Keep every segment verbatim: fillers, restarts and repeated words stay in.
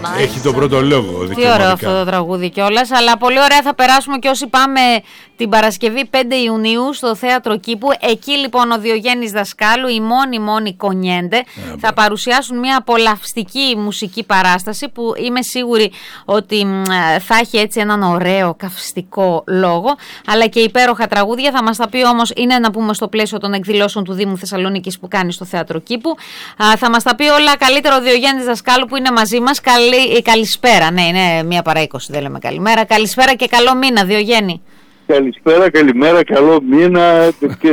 Έχει τον πρώτο λόγο. Τι ωραίο αυτό το τραγούδι κιόλας. Αλλά πολύ ωραία θα περάσουμε και όσοι πάμε την Παρασκευή πέντε Ιουνίου στο Θέατρο Κήπου. Εκεί λοιπόν ο Διογέννης Δασκάλου, οι μόνοι μόνοι Κονιέντε, yeah, θα παρουσιάσουν μια απολαυστική μουσική παράσταση που είμαι σίγουρη ότι μ, θα έχει έτσι έναν ωραίο καυστικό λόγο, αλλά και υπέροχα τραγούδια. Θα μας τα πει όμως, είναι να πούμε στο πλαίσιο των εκδηλώσεων του Δήμου Θεσσαλονίκης που κάνει στο Θέατρο Κήπου. Α, θα μας τα πει όλα καλύτερα ο Διογέννης Δασκάλου που είναι μαζί μας. Καλή, καλησπέρα, ναι, είναι μία παρά είκοσι, δεν λέμε καλημέρα. Καλησπέρα και καλό μήνα, Διογέννη. Καλησπέρα, καλημέρα, καλό μήνα. Και...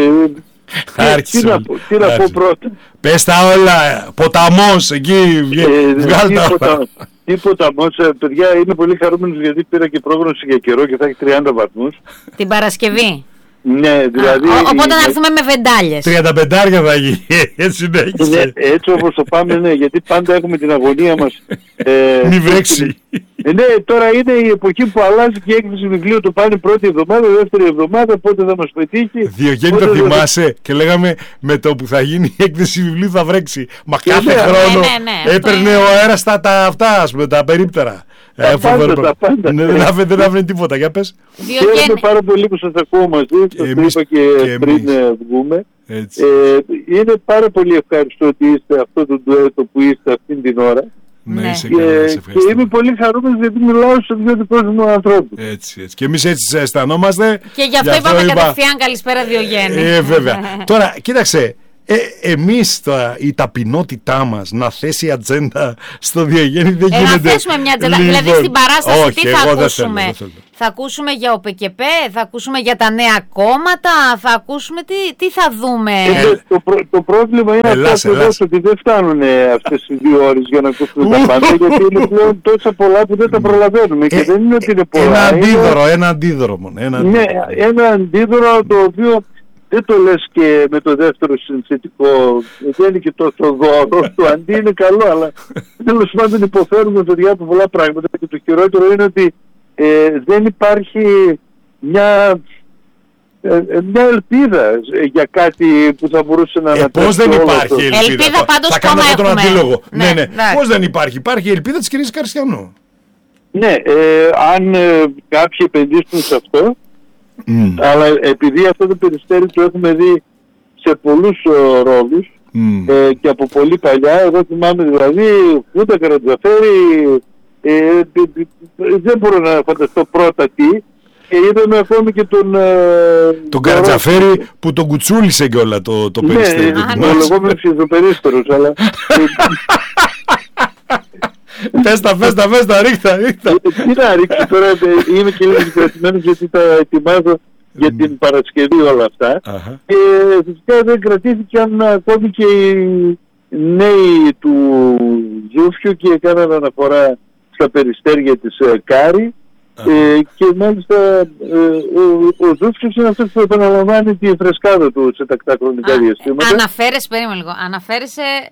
τι να πω, τι να πω πρώτα. Πες τα όλα, ποταμός εκεί, ε, βγάλ' τα όλα. Τι ποταμός, παιδιά, είμαι πολύ χαρούμενος γιατί πήρα και πρόγνωση για καιρό και θα έχει τριάντα βαθμούς. Την Παρασκευή. Ναι, δηλαδή... Α, οπότε να έρθουμε με βεντάλιες. τριάντα πέντε θα γίνει, έτσι ναι, έτσι όπως το πάμε, ναι, γιατί πάντα έχουμε την αγωνία μας. Ε, Μη βρέξει. Ε, ναι, τώρα είναι η εποχή που αλλάζει και η έκδοση βιβλίου, το πάνε πρώτη εβδομάδα, δεύτερη εβδομάδα, πότε θα μας πετύχει. Διογέννη, το θυμάσαι θα... και λέγαμε με το που θα γίνει η έκδοση βιβλίου θα βρέξει. Μα κάθε ναι, χρόνο ναι, ναι, ναι, έπαιρνε είναι... ο αέρας τα, τα αυτά, με τα περίπτερα. Τα ε, πάντα, τα πάντα. Ναι, δεν άφηνε, δεν άφηνε τίποτα, για πες. Χαίρομαι πάρα πολύ που σας ακούω μαζί, σας το είπα και, και πριν βγούμε. Ε, είναι πάρα πολύ ευχαριστώ ότι είστε αυτό το ντουέτο που είστε αυτήν την ώρα. Ναι, είσαι και, καλά, σε και είμαι πολύ χαρούμενος γιατί μιλάω σε δύο κόσμου ανθρώπου. Έτσι, έτσι. Και εμείς έτσι αισθανόμαστε. Και γι' αυτό, γι αυτό είπαμε είπα... κατευθείαν καλησπέρα Διογέννη. Ε, βέβαια. Τώρα, κοίταξε. Ε, εμείς τώρα η ταπεινότητά μας να θέσει ατζέντα στο Διογέννη δεν ε, γίνεται. Να θέσουμε μια ατζέντα, λοιπόν, δηλαδή στην παράσταση όχι, τι θα ακούσουμε. Θέλω, δεν θέλω. Θα ακούσουμε για ο ΠΚΠ, θα ακούσουμε για τα νέα κόμματα, θα ακούσουμε τι, τι θα δούμε. Ε, το, προ, το πρόβλημα είναι Ελλάς, αυτό Ελλάς. ότι δεν φτάνουν αυτές οι δύο ώρες για να ακούσουμε τα πάντα, γιατί είναι πλέον τόσα πολλά που δεν τα προλαβαίνουμε. Και ε, δεν είναι ότι είναι πολλά. Ένα αντίδωρο, ένα αντίδωρο μόνο. Ένα ναι, αντίδωρο. ένα αντίδωρο το οποίο δεν το λες και με το δεύτερο συνθετικό, δεν είναι και τόσο δώρο, το αντί είναι καλό, αλλά τέλος πάντων υποφέρουμε το διάπλο πολλά πράγματα και το χειρότερο είναι ότι ε, δεν υπάρχει μια, ε, μια ελπίδα για κάτι που θα μπορούσε να ανατρέψει. Ε, πώς δεν υπάρχει ελπίδα. Ελπίδα πάντως θα κάνω έχουμε. τον αντίλογο. Ναι, ναι, ναι. ναι. Πώς δεν υπάρχει. Υπάρχει η ελπίδα της κυρίας Καριστιανού. Ναι, ε, αν ε, κάποιοι επενδύσουν σε αυτό, Mm. αλλά επειδή αυτό το Περιστέρι το έχουμε δει σε πολλούς uh, ρόλους mm. ε, και από πολύ παλιά, εγώ θυμάμαι δηλαδή ούτε Καρατζαφέρη, ε, ε, ε, δεν μπορώ να φανταστώ πρώτα τι, και είδαμε ακόμη και τον... Ε, τον Καρατζαφέρη που τον κουτσούλησε κιόλα το, το Περιστέρι. Ναι, ο λεγόμενος σχιζοπερίστερος, αλλά... Πες τα, πες τα, πες τα, ρίχτα, ρίχτα. Τι να ρίξω τώρα, είμαι και λίγο συγκρατημένος γιατί τα ετοιμάζω για την Παρασκευή όλα αυτά. Και φυσικά δεν κρατήθηκαν ακόμη και οι νέοι του Ζούφιου και έκαναν αναφορά στα περιστέρια της Κάρη. Και μάλιστα ο Ζούφιος είναι αυτός που επαναλαμβάνει τη φρεσκάδα του σε τακτά χρονικά διαστήματα. Αναφέρεσαι, περίμενε λίγο, αναφέρεσαι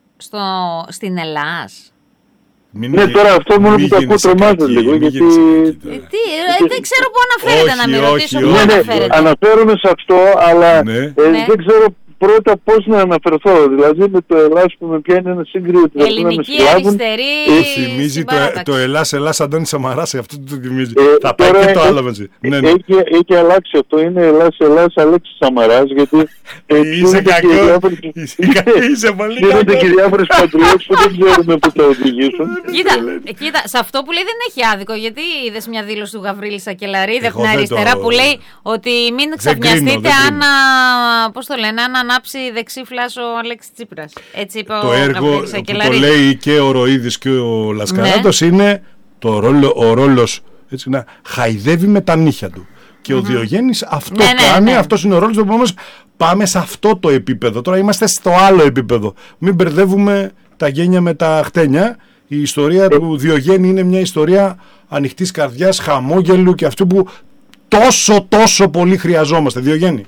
στην Ελλάς. Μην ναι, τώρα αυτό μόνο που το ακούω τρομάζω λίγο, γιατί... Ε, τι, ε, δεν ξέρω πού αναφέρεται, να μην ρωτήσω πού ναι, αναφέρεται. Ναι, αναφέρομαι σε αυτό, αλλά ναι. ε, ναι. δεν ξέρω πρώτα πώς να αναφερθώ. Δηλαδή με το Ελλάς που με πιάνει ένα σύγκριο ότι ελληνική αριστερή ε, θυμίζει το, το Ελλάς, Ελλάς Αντώνη Σαμαράς, αυτό το θυμίζει. Ε, θα πάει και το άλλο μαζί. Ε, ναι, ναι. Έχει, έχει αλλάξει αυτό, είναι Ελλάς, Ελλάς, Αλέξης Σαμαράς, γιατί... Ε, είσαι κακό, είσαι πολύ κακό. Γίνονται και διάφορες πατριώτες που δεν ξέρουμε που θα οδηγήσουν. Κοίτα, κοίτα, σε αυτό που λέει δεν έχει άδικο, γιατί είδες μια δήλωση του Γαβρίλη Σακελαρίδη από την αριστερά που λέει ότι μην ξαφνιαστείτε αν, πώς το λένε, αν ανάψει δεξί φλάς ο Αλέξης Τσίπρας. Έτσι είπε το ο έργο Γαβρίλης Σακελαρίδη. Το λέει και ο Ροίδης και ο Λασκαράτος, ναι. είναι το ρόλο, ο ρόλος έτσι, να χαϊδεύει με τα νύχια του. Και mm-hmm. ο Διογέννης αυτό ναι, κάνει, ναι, ναι. αυτός είναι ο ρόλος του, όμως πάμε σε αυτό το επίπεδο. Τώρα είμαστε στο άλλο επίπεδο. Μην μπερδεύουμε τα γένια με τα χτένια. Η ιστορία ε. του Διογέννη είναι μια ιστορία ανοιχτής καρδιάς, χαμόγελου και αυτού που τόσο τόσο πολύ χρειαζόμαστε. Διογέννη.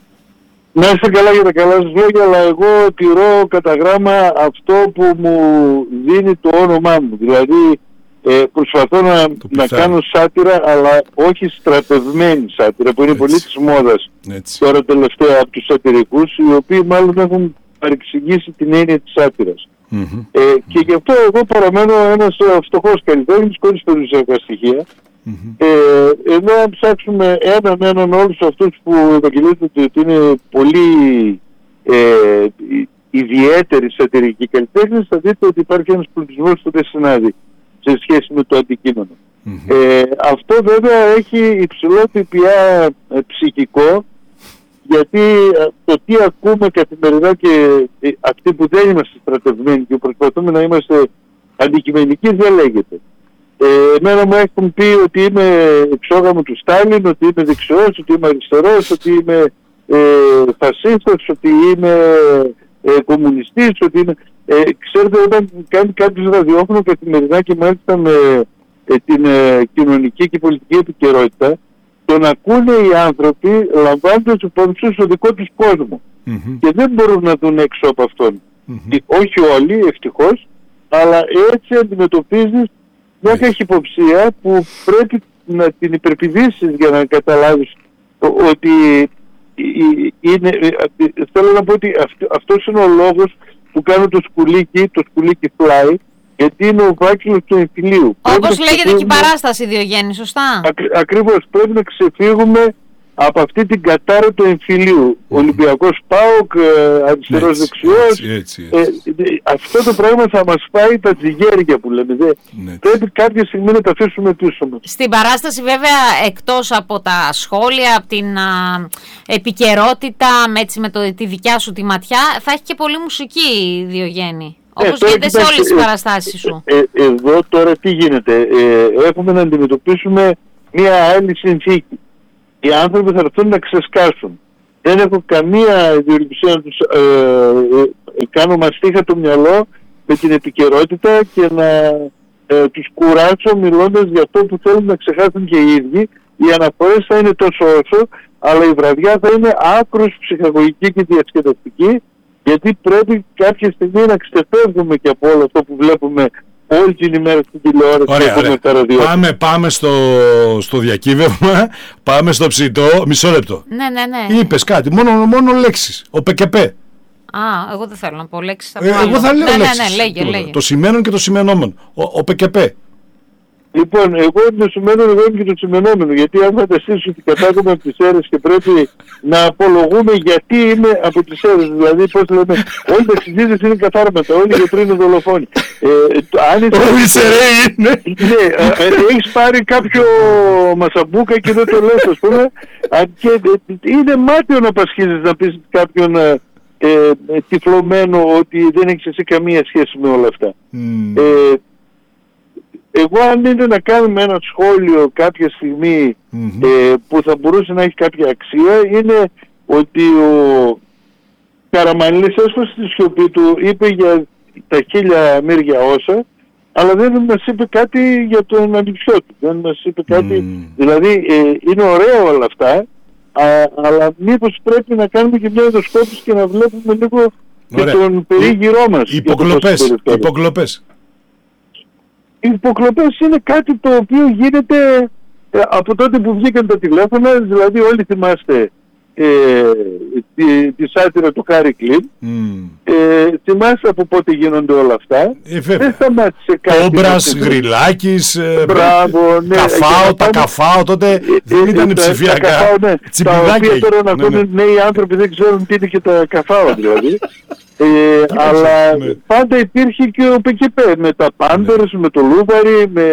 Να είστε καλά για τα καλά σας λόγια, αλλά εγώ τηρώ κατά γράμμα αυτό που μου δίνει το όνομά μου. Δηλαδή ε, προσπαθώ να, να κάνω σάτυρα, αλλά όχι στρατευμένη σάτυρα, που είναι έτσι. Πολύ της μόδας έτσι. Τώρα τελευταία από τους σατυρικούς, οι οποίοι μάλλον έχουν παρεξηγήσει την έννοια της σάτυρας. Mm-hmm. Ε, και γι' αυτό εγώ παραμένω ένας φτωχός καλλιτέχνης χωρίς περιουσιακά στοιχεία. Mm-hmm. Ε, ενώ αν ψάξουμε έναν έναν όλους αυτούς που ευαγγελίζονται ότι είναι πολύ ε, ιδιαίτεροι σατυρικοί καλλιτέχνες, θα δείτε ότι υπάρχει ένας πλουτισμός που δεν συνάδει σε σχέση με το αντικείμενο. Mm-hmm. Ε, αυτό βέβαια έχει υψηλό ΦΠΑ ε, ψυχικό, γιατί ε, το τι ακούμε καθημερινά και ε, αυτοί που δεν είμαστε στρατευμένοι και προσπαθούμε να είμαστε αντικειμενικοί δεν λέγεται. Ε, εμένα μου έχουν πει ότι είμαι εξόγαμο του Στάλιν, ότι είμαι δεξιός, ότι είμαι αριστερός, ότι είμαι ε, φασίστας, ότι είμαι ε, κομμουνιστής, ότι είμαι... Ε, ξέρετε, όταν κάνει κάποιος ραδιόφωνο καθημερινά και μάλιστα με ε, την ε, κοινωνική και πολιτική επικαιρότητα, τον ακούνε οι άνθρωποι λαμβάνοντας υπόψη τους στο δικό τους κόσμο. Mm-hmm. Και δεν μπορούν να δουν έξω από αυτόν. Mm-hmm. Όχι όλοι, ευτυχώς, αλλά έτσι αντιμετωπίζεις μια καχυποψία που πρέπει να την υπερπηδήσεις για να καταλάβεις ότι είναι, θέλω να πω ότι αυτός είναι ο λόγος που κάνω το σκουλίκι, το σκουλίκι fly, γιατί είναι ο φάκελος του εμφυλίου. Όπως λέγεται και η παράσταση, Διογέννη, σωστά. Ακρι, ακριβώς, πρέπει να ξεφύγουμε από αυτή την κατάρα του εμφυλίου. Mm. Ολυμπιακός ΠΑΟΚ, αριστερός δεξιός. Ε, αυτό το πράγμα θα μας φάει τα τζιγέρια που λέμε. Δε. Πρέπει κάποια στιγμή να τα αφήσουμε πίσω μας. Στην παράσταση βέβαια, εκτός από τα σχόλια, από την α, επικαιρότητα, έτσι, με το, τη δικιά σου τη ματιά, θα έχει και πολύ μουσική, Διογέννη. Όπως ε, γίνεται σε όλες τις παραστάσεις σου. Ε, ε, εδώ τώρα τι γίνεται. Ε, έχουμε να αντιμετωπίσουμε μια άλλη συνθήκη. Οι άνθρωποι θα έρθουν να ξεσκάσουν. Δεν έχω καμία ιδιοληψία να τους ε, ε, κάνω μαστίχα το μυαλό με την επικαιρότητα και να ε, τους κουράσω μιλώντας για αυτό που θέλουν να ξεχάσουν και οι ίδιοι. Οι αναφορές θα είναι τόσο όσο, αλλά η βραδιά θα είναι άκρως ψυχαγωγική και διασκεδαστική, γιατί πρέπει κάποια στιγμή να ξεφεύγουμε και από όλο αυτό που βλέπουμε όλη την ημέρα στην τηλεόραση. Ωραία, ωραία. Πάμε, πάμε στο, στο διακύβευμα, πάμε στο ψητό. Μισό λεπτό. Ναι, ναι, ναι. Είπες κάτι, μόνο, μόνο λέξεις. Ο ΠΚΠ. Α, εγώ δεν θέλω να πω λέξεις. Ε, εγώ θα λέω ναι, λέξεις. Ναι, ναι, λέγε, λέγε. Το σημαίνον και το σημενόμενο. Ο, ο ΠΚΠ. Λοιπόν, εγώ είμαι το σημαίνον, εγώ είμαι και το σημενόμενο. Γιατί αν φανταστείς ότι κατάγομαι από τις αίρες και πρέπει να απολογούμε γιατί είμαι από τις αίρες. Δηλαδή, πώς λέμε, όλοι τα συζήτηση είναι καθάρματα, όλοι οι γιατροί είναι δολοφόνοι. Ε, αν είσαι... Όλοι σε ρε είναι. Ναι, ε, ε, έχεις πάρει κάποιο μασαμπούκα και δεν το λες, ας πούμε. Και ε, είναι μάτιο να πασχίζεις να πεις κάποιον ε, ε, τυφλωμένο ότι δεν έχεις εσύ καμία σχέση με όλα αυτά. Mm. Ε, Εγώ αν είναι να κάνουμε ένα σχόλιο κάποια στιγμή mm-hmm. ε, που θα μπορούσε να έχει κάποια αξία, είναι ότι ο Καραμανλής έσπασε στη σιωπή του, είπε για τα χίλια μύρια όσα, αλλά δεν μας είπε κάτι για τον ανιψιό του, δεν μας είπε κάτι, mm. δηλαδή ε, είναι ωραία όλα αυτά, α, αλλά μήπως πρέπει να κάνουμε και μια ενδοσκόπηση και να βλέπουμε λίγο και τον περίγυρό μας. Υποκλοπές, υποκλοπές. Οι υποκλοπές είναι κάτι το οποίο γίνεται ε, από τότε που βγήκαν τα τηλέφωνα, δηλαδή όλοι θυμάστε ε, τη, τη σάτυρα του Χάρη Κλίν, mm. ε, θυμάστε από πότε γίνονται όλα αυτά. Ε, δεν σταμάτησε κάτι. Όμπρας, Γρυλάκης, ε, μπράβο, ναι, καφάο, τα καφάο, τότε ε, δεν ήταν ε, ψηφιακά. Τα, καφάο, ναι, τα οποία τώρα να ακούνε ναι, ναι. νέοι άνθρωποι δεν ξέρουν τι είναι και τα καφάο δηλαδή. Ε, αλλά ναι. πάντα υπήρχε και ο ΠΚΠ με τα Πάντερς, ναι. με το Λούβαρι, με,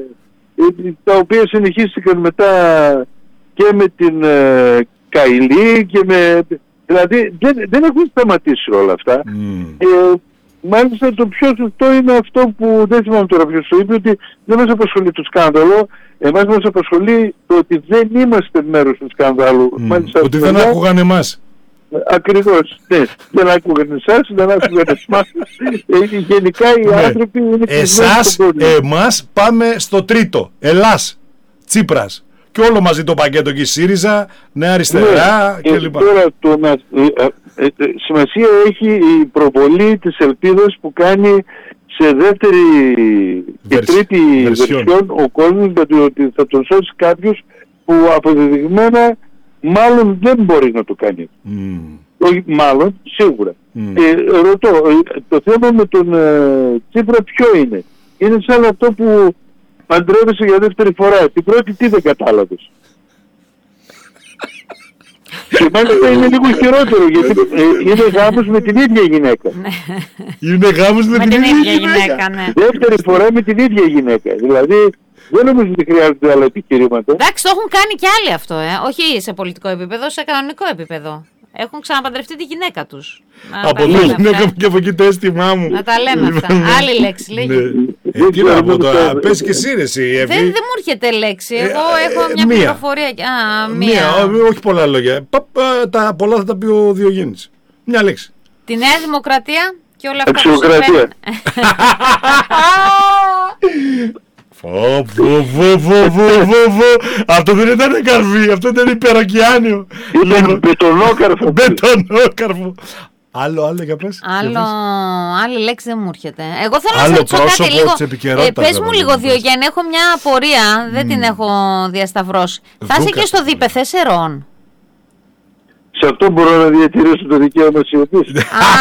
τα οποία συνεχίστηκαν μετά και με την ε, Καηλή και με... Δηλαδή δεν, δεν έχουν σταματήσει όλα αυτά. Mm. Ε, μάλιστα το πιο σωστό είναι αυτό που δεν θυμάμαι τώρα ποιος το είπε, ότι δεν μας απασχολεί το σκάνδαλο, εμάς μας απασχολεί το ότι δεν είμαστε μέρος του σκάνδαλου. Mm. Μάλιστα, ότι δεν άκουγαν εμάς. Ακριβώς, ναι. Δεν άκουγαν εσάς, δεν άκουγαν εσάς. Ε, γενικά οι ναι. άνθρωποι είναι... Εσάς, εμάς, πάμε στο τρίτο. Ελλάς, Τσίπρας. Και όλο μαζί το πακέτο και η ΣΥΡΙΖΑ, Νέα Αριστερά ναι. κλπ. Τώρα το, ε, ε, ε, σημασία έχει η προβολή της ελπίδας που κάνει σε δεύτερη και τρίτη βερσιόν ο κόσμος, ότι θα τον σώσει κάποιος που αποδεδειγμένα μάλλον δεν μπορεί να το κάνει. Mm. Όχι, μάλλον, σίγουρα. Mm. Ε, ρωτώ, το θέμα με τον ε, Τσίπρα ποιο είναι? Είναι σαν αυτό που παντρεύεσαι για δεύτερη φορά. Την πρώτη τι δεν κατάλαβες? Και μάλιστα είναι λίγο χειρότερο, γιατί ε, είναι γάμος με την ίδια γυναίκα. Είναι γάμος με, με την, την ίδια γυναίκα, γυναίκα ναι. Δεύτερη φορά με την ίδια γυναίκα. Δηλαδή δεν νομίζω ότι χρειάζονται άλλα επιχειρήματα. Εντάξει, το έχουν κάνει κι άλλοι αυτό, ε. Όχι σε πολιτικό επίπεδο, σε κανονικό επίπεδο. Έχουν ξαναπαντρευτεί τη γυναίκα τους. Από τη γυναίκα μου και από εκεί το αίσθημά μου. Να τα λέμε αυτά. Άλλη λέξη λέγει. Ε, τι να πω τώρα, πες και εσύ ρε εσύ. Δεν, δεν μου έρχεται λέξη. Εγώ έχω μια πληροφορία. Α, μία. Όχι πολλά λόγια. Τα πολλά θα τα πει ο Διογέννης. Μια λέξη. Τη Νέα Δημοκρατία και όλα αυτά που συμβαίνουν. Φω, φω, φω, φω, φω, φω. Αυτό δεν ήταν καρβί, αυτό ήταν υπεροκειάνιο. Ήταν μπετονόκαρφο. Μπετονόκαρφο. Άλλο, άλλο για πες. Άλλο, άλλη λέξη δεν μου έρχεται. Εγώ θέλω άλλο να σε ρωτήσω κάτι λίγο. Ε, πες μου λίγο Διογέννη, έχω μια απορία, δεν mm. την έχω διασταυρώσει. Θα είσαι και στο ΔΥΠΕ Ερών? Σε αυτό μπορώ να διατηρήσω το δικαίωμα σιωπής.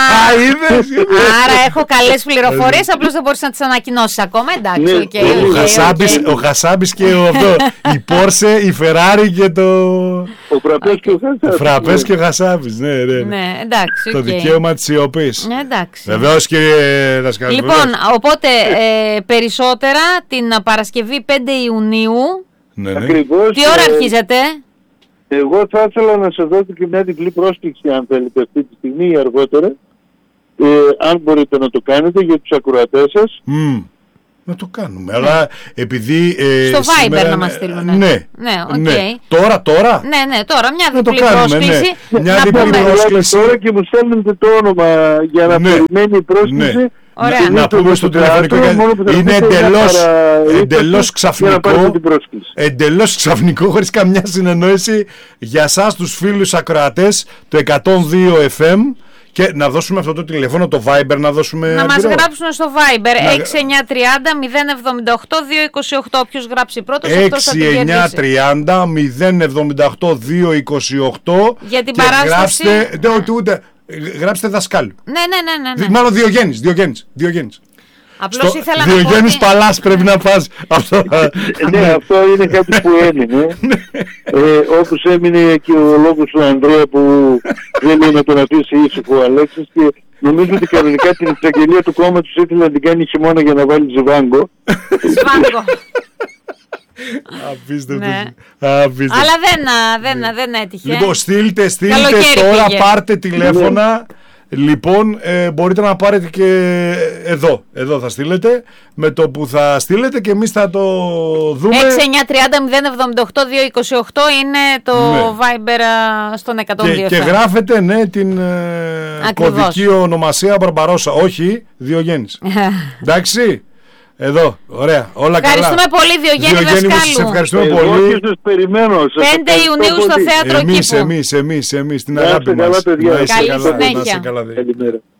Άρα έχω καλές πληροφορίες, απλώς δεν μπορείς να τις ανακοινώσεις ακόμα. Εντάξει, ναι, okay, okay, ο, Χασάμπης, okay. ο Χασάμπης και ο, αυτό, η Πόρσε, η Φεράρι και το... Ο Φραπές okay. και ο Χασάμπης. Ο Φραπές και ο Χασάμπης, ναι, ναι. ναι εντάξει, το okay. δικαίωμα της σιωπής. Ναι, εντάξει. Βεβαίως κύριε Δασκάλου. Λοιπόν, οπότε ε, περισσότερα την Παρασκευή πέντε Ιουνίου. Ναι, ναι. Ακριβώς, τι ώρα αρχίζετε? Εγώ θα ήθελα να σε δώσω και μια διπλή πρόσκληση, αν θέλετε, αυτή τη στιγμή ή αργότερα, ε, αν μπορείτε να το κάνετε για τους ακροατές σας. Mm. Να το κάνουμε, ναι. Αλλά επειδή... Ε, στο Viber σήμερα, να μας στείλουν. Ναι, ναι, okay. ναι. Τώρα, τώρα. Ναι, ναι, τώρα μια διπλή κάνουμε, πρόσκληση. Ναι. Μια να διπλή πούμε πρόσκληση. Τώρα και μου στέλνετε το όνομα για να ναι. περιμένει η πρόσκληση. Ναι. Ωραία. Να πούμε στο τηλεφωνικό, είναι εντελώς, εντελώς ξαφνικό, εντελώς ξαφνικό, χωρίς καμιά συνεννόηση για σας τους φίλους ακροατές, το εκατόν δύο εφ εμ. Και να δώσουμε αυτό το τηλέφωνο, το Viber, να δώσουμε. Να μας γράψουν στο Viber να... έξι εννιά τριάντα μηδέν εβδομήντα οκτώ δύο είκοσι οκτώ. Όποιος γράψει πρώτος, αυτός θα την κερδίσει. έξι εννιά τριάντα μηδέν εβδομήντα οκτώ δύο είκοσι οκτώ. Για την παράσταση. Γράψτε, δε, ούτε, ούτε, γράψτε δασκάλου. Ναι, ναι, ναι, ναι. Μάλλον Διογέννης, Διογέννης, Διογέννης. Απλώς στο ήθελα Διογέννης να πω ότι... Παλάς πρέπει να πας. Αυτό, ναι, αυτό είναι κάτι που έμεινε. ε, όπως έμεινε και ο λόγος του Ανδρέα που δεν λέει να τον αφήσει ήσυχο ο Αλέξης, και νομίζω ότι κανονικά την εξαγγελία του κόμματος ήθελε να την κάνει χειμώνα για να βάλει ζιβάγκο. Ζιβάγκο. Απίστευτο. Ναι. Απίστευτο. Αλλά δεν, δεν, δεν έτυχε. Λοιπόν, στείλτε, στείλτε τώρα, πήγε. Πάρτε τηλέφωνα. Λοιπόν, ε, μπορείτε να πάρετε και εδώ, εδώ θα στείλετε, με το που θα στείλετε και εμείς θα το δούμε. έξι εννιά τριάντα μηδέν εβδομήντα οκτώ δύο είκοσι οκτώ είναι το ναι. Viber στον εκατόν δύο. Και, και γράφετε, ναι, την ε, κωδική ονομασία Μπαρμπαρόσα, όχι Διογέννης. Εντάξει. Εδώ, ωραία, όλα καλά. Ευχαριστούμε πολύ Διογέννη Δασκάλου. Σας ευχαριστούμε εγώ πολύ. Και σας περιμένω. πέντε Ιουνίου στο Θέατρο εμείς, Κήπου. Εμείς, εμείς, εμείς, την αγάπη μας. Καλή συνέχεια. Καλημέρα.